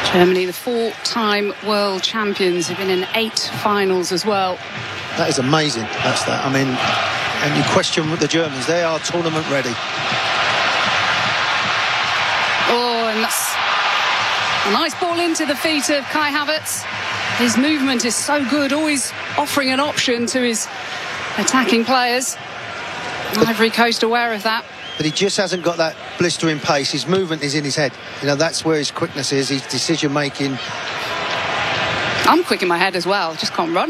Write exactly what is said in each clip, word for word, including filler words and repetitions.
Germany, the four-time world champions, have been in eight finals as well. That is amazing. That's that. I mean, and you question the Germans. They are tournament ready. Oh, and that's a nice ball into the feet of Kai Havertz. His movement is so good, always offering an option to his attacking players. Ivory Coast aware of that. But he just hasn't got that blistering pace. His movement is in his head. You know, that's where his quickness is, his decision making. I'm quick in my head as well, just can't run.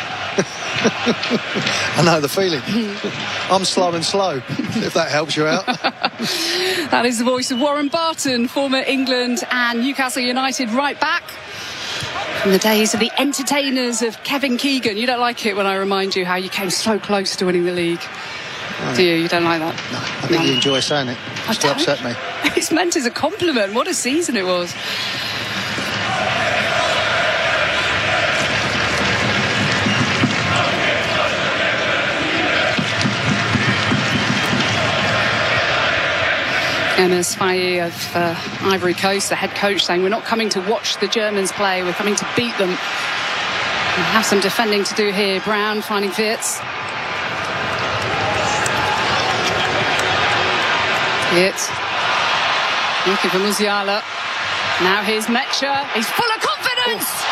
I know the feeling. I'm slow and slow, if that helps you out. That is the voice of Warren Barton, former England and Newcastle United right back from the days of the entertainers of Kevin Keegan. You don't like it when I remind you how you came so close to winning the league. No. Do you? You don't like that? No, I think no. You enjoy saying it. Just to upset me. It's meant as a compliment. What a season it was. Enes Faye of uh, Ivory Coast, the head coach, saying we're not coming to watch the Germans play, we're coming to beat them. We have some defending to do here. Brown finding Wirtz. Wirtz looking for Musiala. Now here's Mecha. He's full of confidence. Oh.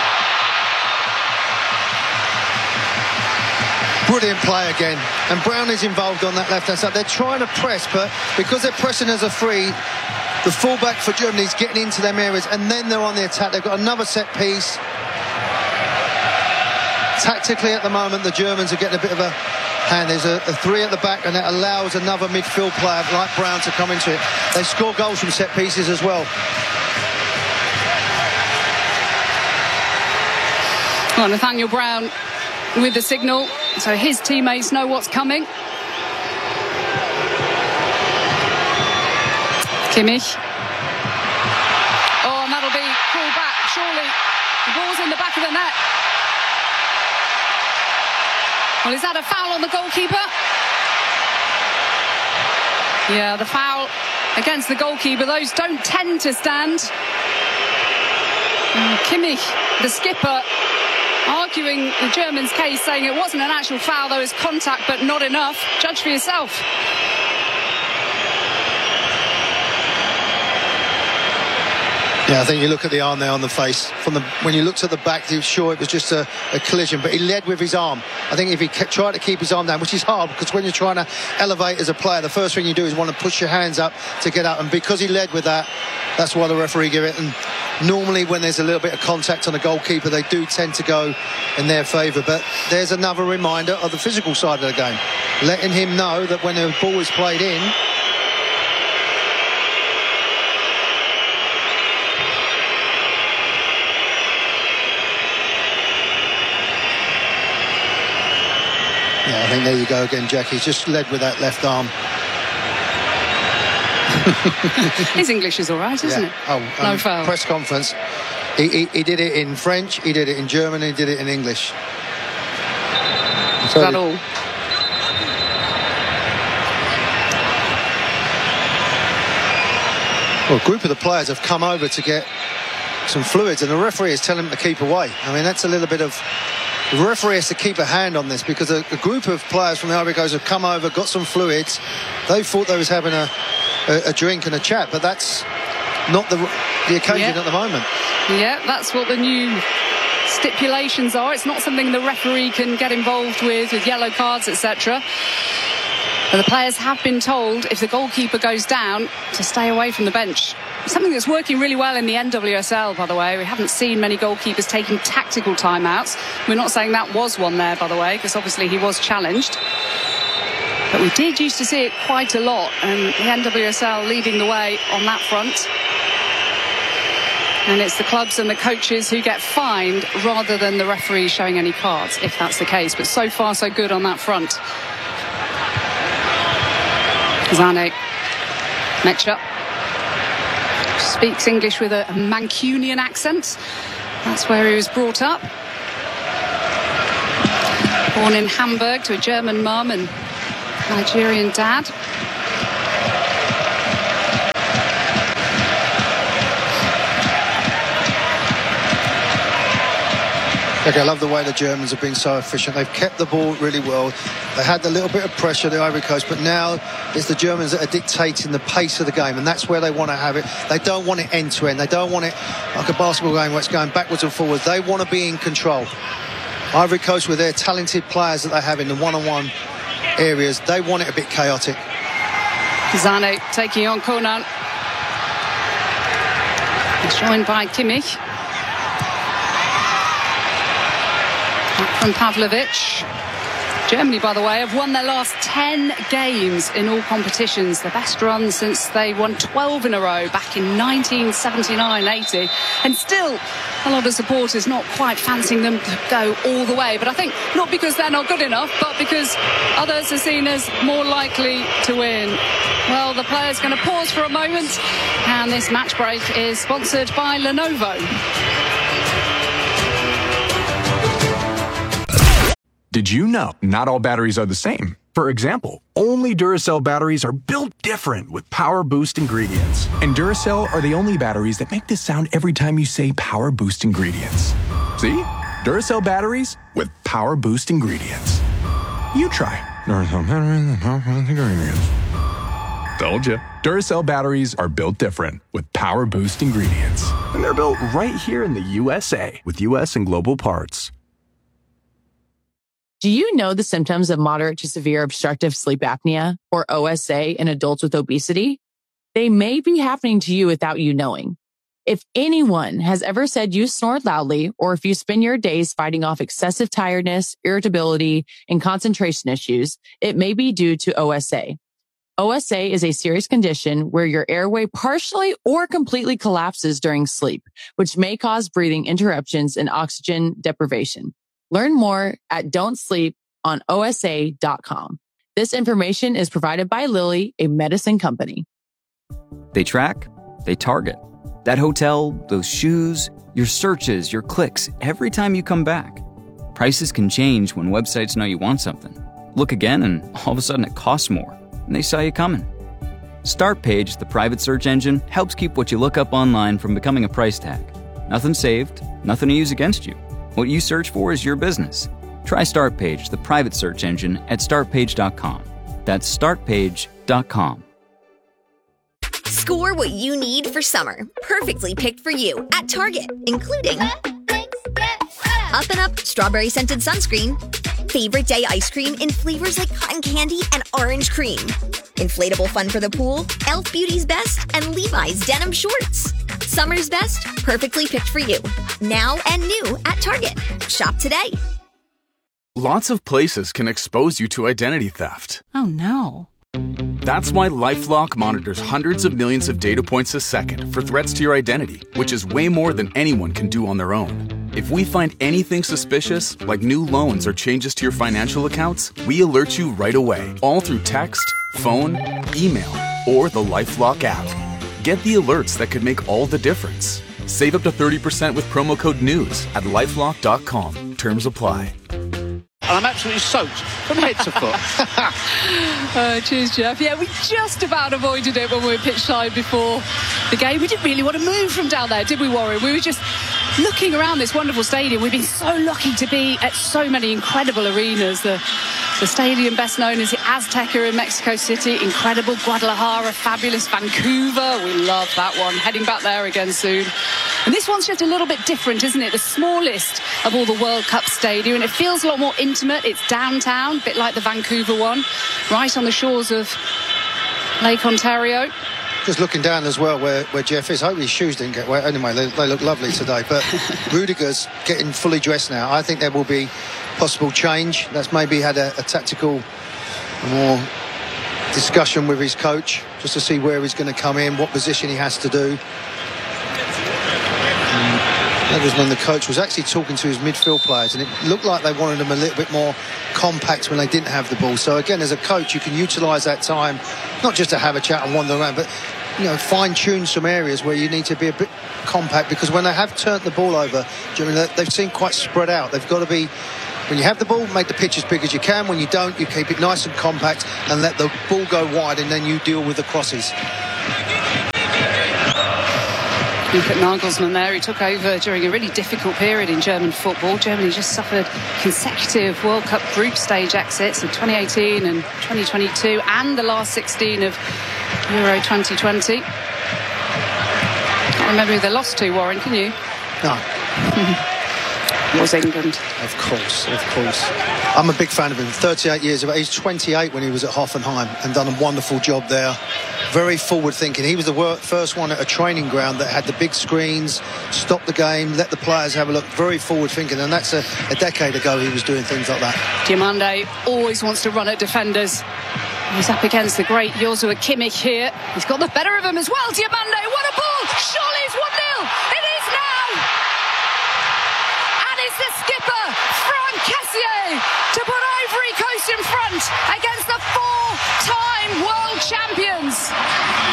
Brilliant play again, and Brown is involved on that left hand side. They're trying to press, but because they're pressing as a free, the fullback for Germany is getting into them areas, and then they're on the attack. They've got another set piece. Tactically at the moment, the Germans are getting a bit of a hand. There's a, a three at the back, and it allows another midfield player like Brown to come into it. They score goals from set pieces as well. Well, Nathaniel Brown with the signal, so his teammates know what's coming. Kimmich. Oh, and that'll be pulled back, surely. The ball's in the back of the net. Well, is that a foul on the goalkeeper? Yeah, the foul against the goalkeeper. Those don't tend to stand. And Kimmich, the skipper, arguing the Germans' case, saying it wasn't an actual foul, there was contact, but not enough. Judge for yourself. Yeah, I think you look at the arm there on the face. From the when you looked at the back, he was sure it was just a, a collision, but he led with his arm. I think if he kept, tried to keep his arm down, which is hard, because when you're trying to elevate as a player, the first thing you do is want to push your hands up to get up, and because he led with that, that's why the referee gave it. And normally when there's a little bit of contact on the goalkeeper, they do tend to go in their favour. But there's another reminder of the physical side of the game, letting him know that when the ball is played in, yeah, I think there you go again, Jack. He's just led with that left arm. His English is all right, isn't yeah. it? Oh, no um, foul. Press conference. He, he, he did it in French, he did it in German, he did it in English. So is that all? Well, a group of the players have come over to get some fluids, and the referee is telling them to keep away. I mean, that's a little bit of... The referee has to keep a hand on this, because a, a group of players from the Ivory Coast have come over, got some fluids. They thought they was having a, a, a drink and a chat, but that's not the, the occasion yeah. at the moment. Yeah, that's what the new stipulations are. It's not something the referee can get involved with, with yellow cards, et cetera. But the players have been told, if the goalkeeper goes down, to stay away from the bench. Something that's working really well in the N W S L, by the way. We haven't seen many goalkeepers taking tactical timeouts. We're not saying that was one there, by the way, because obviously he was challenged. But we did used to see it quite a lot, and the N W S L leading the way on that front. And it's the clubs and the coaches who get fined rather than the referee showing any cards, if that's the case. But so far, so good on that front. Zane. Mecha. Speaks English with a Mancunian accent. That's where he was brought up. Born in Hamburg to a German mum and Nigerian dad. Okay, I love the way the Germans have been so efficient. They've kept the ball really well. They had a little bit of pressure, the Ivory Coast, but now it's the Germans that are dictating the pace of the game, and that's where they want to have it. They don't want it end-to-end. They don't want it like a basketball game where it's going backwards and forwards. They want to be in control. Ivory Coast, with their talented players that they have in the one-on-one areas, they want it a bit chaotic. Zane taking on Konan. He's joined by Kimmich. From Pavlovic. Germany, by the way, have won their last ten games in all competitions. The best run since they won twelve in a row back in nineteen seventy-nine eighty. And still, a lot of supporters not quite fancying them to go all the way. But I think not because they're not good enough, but because others are seen as more likely to win. Well, the player's going to pause for a moment. And this match break is sponsored by Lenovo. Did you know not all batteries are the same? For example, only Duracell batteries are built different with Power Boost ingredients. And Duracell are the only batteries that make this sound every time you say Power Boost ingredients. See? Duracell batteries with Power Boost ingredients. You try. Duracell batteries with Power Boost ingredients. Told ya. Duracell batteries are built different with Power Boost ingredients. And they're built right here in the U S A with U S and global parts. Do you know the symptoms of moderate to severe obstructive sleep apnea, or O S A, in adults with obesity? They may be happening to you without you knowing. If anyone has ever said you snore loudly, or if you spend your days fighting off excessive tiredness, irritability, and concentration issues, it may be due to O S A. O S A is a serious condition where your airway partially or completely collapses during sleep, which may cause breathing interruptions and oxygen deprivation. Learn more at don't sleep on O S A dot com. This information is provided by Lilly, a medicine company. They track, they target. That hotel, those shoes, your searches, your clicks, every time you come back. Prices can change when websites know you want something. Look again and all of a sudden it costs more, and they saw you coming. Startpage, the private search engine, helps keep what you look up online from becoming a price tag. Nothing saved, nothing to use against you. What you search for is your business. Try Startpage, the private search engine, at start page dot com. That's start page dot com. Score what you need for summer. Perfectly picked for you at Target, including Up and Up strawberry scented sunscreen, favorite day ice cream in flavors like cotton candy and orange cream, inflatable fun for the pool, e l f Beauty's Best, and Levi's denim shorts. Summer's best, perfectly picked for you. Now and new at Target. Shop today. Lots of places can expose you to identity theft. Oh, no. That's why LifeLock monitors hundreds of millions of data points a second for threats to your identity, which is way more than anyone can do on their own. If we find anything suspicious, like new loans or changes to your financial accounts, we alert you right away, all through text, phone, email, or the LifeLock app. Get the alerts that could make all the difference. Save up to thirty percent with promo code NEWS at lifelock dot com. Terms apply. I'm absolutely soaked from head to foot. uh, cheers, Jeff. Yeah, we just about avoided it when we were pitch side before the game. We didn't really want to move from down there, did we, Warren? We were just looking around this wonderful stadium. We've been so lucky to be at so many incredible arenas. The, the stadium best known as the Azteca in Mexico City, incredible. Guadalajara, fabulous. Vancouver, we love that one. Heading back there again soon. And this one's just a little bit different, isn't it? The smallest of all the World Cup stadium, and it feels a lot more intimate. It's downtown, a bit like the Vancouver one, right on the shores of Lake Ontario. Just looking down as well where, where Jeff is. I hope his shoes didn't get wet. Anyway, they, they look lovely today. But Rudiger's getting fully dressed now. I think there will be possible change. That's maybe had a, a tactical, more discussion with his coach, just to see where he's going to come in, what position he has to do. Nagelsmann, the coach, was actually talking to his midfield players, and it looked like they wanted them a little bit more compact when they didn't have the ball. So again, as a coach, you can utilise that time, not just to have a chat and wander around, but you know, fine-tune some areas where you need to be a bit compact, because when they have turned the ball over, do you know, they've seemed quite spread out. They've got to be, when you have the ball, make the pitch as big as you can. When you don't, you keep it nice and compact and let the ball go wide, and then you deal with the crosses. Look at Nagelsmann there, who took over during a really difficult period in German football. Germany just suffered consecutive World Cup group stage exits in twenty eighteen and twenty twenty-two, and the last sixteen of Euro twenty twenty. Can't remember who they lost to, Warren, can you? No. It was England. Of course, of course. I'm a big fan of him. thirty-eight years of age. He's twenty-eight when he was at Hoffenheim and done a wonderful job there. Very forward thinking. He was the wor- first one at a training ground that had the big screens, stopped the game, let the players have a look. Very forward thinking, and that's a, a decade ago he was doing things like that. Diomande always wants to run at defenders. He's up against the great Joshua Kimmich here. He's got the better of him as well. Diomande, what a ball! Surely it's one nil! It is now! And it's the skipper, Franck Kessié, to put Ivory Coast in front against the four-time world champions.